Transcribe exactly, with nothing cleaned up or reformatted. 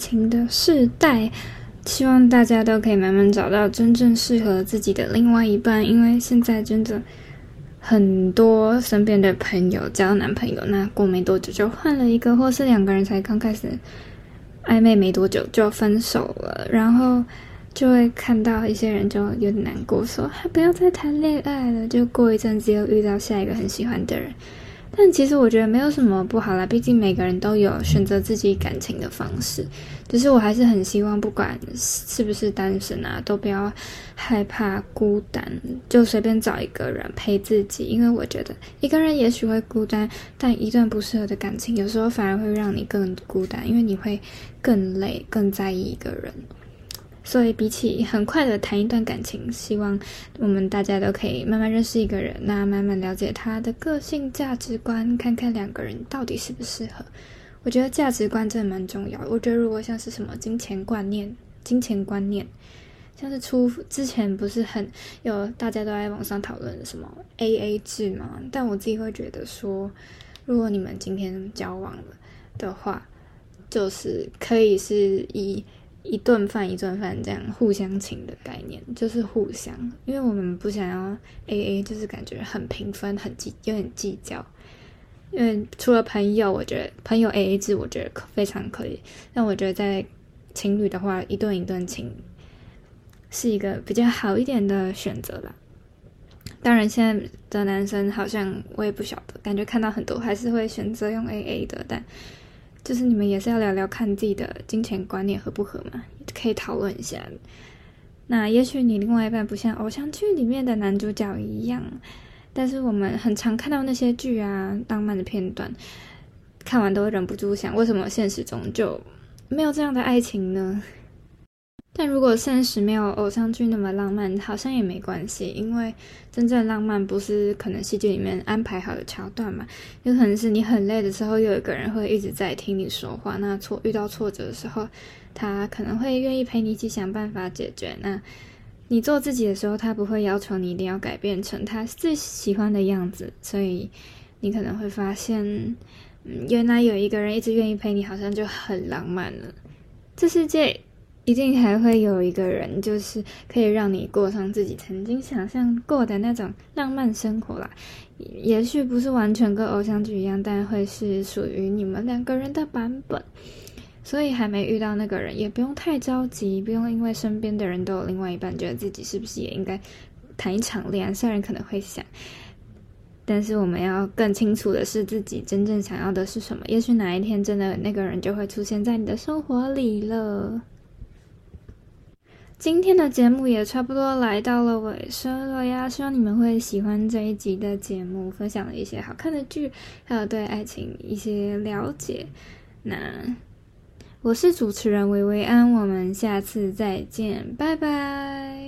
情的世代，希望大家都可以慢慢找到真正适合自己的另外一半，因为现在真的很多身边的朋友交男朋友，那过没多久就换了一个，或是两个人才刚开始暧昧没多久就分手了，然后就会看到一些人就有点难过，说还不要再谈恋爱了，就过一阵子又遇到下一个很喜欢的人。但其实我觉得没有什么不好啦，毕竟每个人都有选择自己感情的方式，只是我还是很希望不管是不是单身啊，都不要害怕孤单，就随便找一个人陪自己，因为我觉得一个人也许会孤单，但一段不适合的感情有时候反而会让你更孤单，因为你会更累，更在意一个人。所以比起很快的谈一段感情，希望我们大家都可以慢慢认识一个人，那慢慢了解他的个性价值观，看看两个人到底适不适合。我觉得价值观真的蛮重要的，我觉得如果像是什么金钱观念金钱观念像是出之前不是很有大家都在网上讨论什么 A A 制嘛，但我自己会觉得说，如果你们今天交往了的话，就是可以是以一顿饭一顿饭这样互相请的概念，就是互相，因为我们不想要 A A， 就是感觉很平分，很计有点计较。因为除了朋友，我觉得朋友 A A 制我觉得非常可以，但我觉得在情侣的话，一顿一顿请是一个比较好一点的选择啦。当然现在的男生好像我也不晓得，感觉看到很多还是会选择用 A A 的，但就是你们也是要聊聊看自己的金钱观念合不合嘛，可以讨论一下。那也许你另外一半不像偶像剧里面的男主角一样，但是我们很常看到那些剧啊，浪漫的片段，看完都会忍不住想，为什么现实中就没有这样的爱情呢？但如果现实没有偶像剧那么浪漫，好像也没关系，因为真正浪漫不是可能戏剧里面安排好的桥段嘛，有可能是你很累的时候，有一个人会一直在听你说话，那挫遇到挫折的时候，他可能会愿意陪你一起想办法解决，那你做自己的时候，他不会要求你一定要改变成他最喜欢的样子，所以你可能会发现，嗯，原来有一个人一直愿意陪你，好像就很浪漫了。这世界一定还会有一个人，就是可以让你过上自己曾经想象过的那种浪漫生活啦。也许不是完全跟偶像剧一样，但会是属于你们两个人的版本。所以还没遇到那个人，也不用太着急，不用因为身边的人都有另外一半，觉得自己是不是也应该谈一场恋爱。虽然可能会想，但是我们要更清楚的是自己真正想要的是什么。也许哪一天真的那个人就会出现在你的生活里了。今天的节目也差不多来到了尾声了呀，希望你们会喜欢这一集的节目，分享了一些好看的剧，还有对爱情一些了解。那我是主持人薇薇安，我们下次再见，拜拜。